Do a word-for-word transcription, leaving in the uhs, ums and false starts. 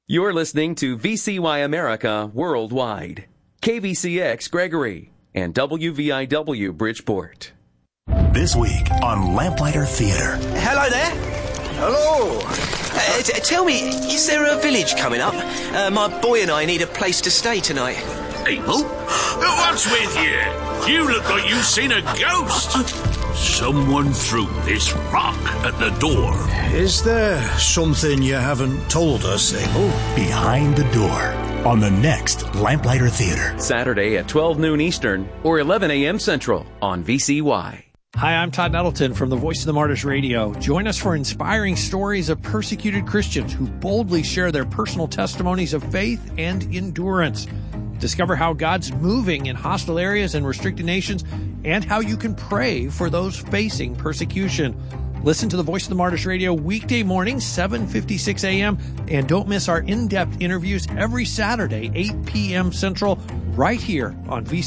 You're listening to V C Y America Worldwide, K V C X Gregory, and W V I W Bridgeport. This week on Lamplighter Theater. Hello there. Hello. Uh, t- tell me, is there a village coming up? Uh, my boy and I need a place to stay tonight. Abel? What's with you? You look like you've seen a ghost. Someone threw this rock at the door. Is there something you haven't told us, Abel? Behind the Door on the next Lamplighter Theater. Saturday at twelve noon Eastern or eleven a.m. Central on V C Y. Hi, I'm Todd Nettleton from the Voice of the Martyrs Radio. Join us for inspiring stories of persecuted Christians who boldly share their personal testimonies of faith and endurance. Discover how God's moving in hostile areas and restricted nations and how you can pray for those facing persecution. Listen to the Voice of the Martyrs Radio weekday morning, seven fifty-six a.m. And don't miss our in-depth interviews every Saturday, eight p.m. Central, right here on V C.